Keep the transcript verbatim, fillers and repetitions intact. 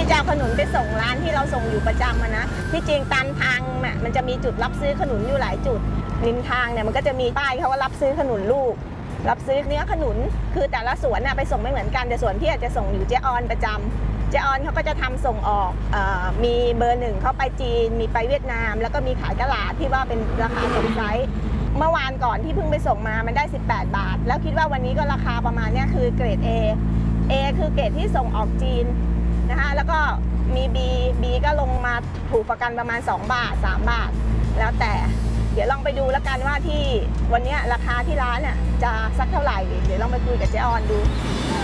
จะเอาขนุนไปส่งร้านที่เราส่งอยู่ประจำนะที่จริงตามทางมันจะมีจุดรับซื้อขนุนอยู่หลายจุดริมทางเนี่ยมันก็จะมีป้ายเขาว่ารับซื้อขนุนลูกรับซื้อเนื้อขนุนคือแต่ละสวนไปส่งไม่เหมือนกันแต่สวนที่อาจจะส่งอยู่เจออนประจำเจออนเขาก็จะทำส่งออกเอ่อมีเบอร์หนึ่งเขาไปจีนมีไปเวียดนามแล้วก็มีขายตลาดที่ว่าเป็นราคาส่งไซส์เมื่อวานก่อนที่เพิ่งไปส่งมามันได้สิบแปดบาทแล้วคิดว่าวันนี้ก็ราคาประมาณนี้คือเกรด A A คือเกรดที่ส่งออกจีนนะคะแล้วก็มี B B ก็ลงมาถูกประกันประมาณสองบาทสามบาทแล้วแต่เดี๋ยวลองไปดูแล้วกันว่าที่วันนี้ราคาที่ร้านน่ะจะสักเท่าไหร่เดี๋ยวลองไปคุยกับเจ๊ออนดู